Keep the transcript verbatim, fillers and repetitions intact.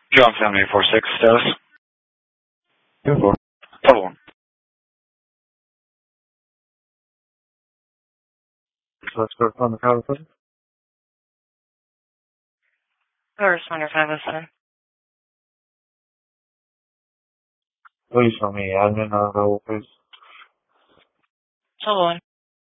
John seven eight four six, status? ten four. Level one. So let's go on the power button. Power responder five oh seven. Please show me admin on available, please. Level one.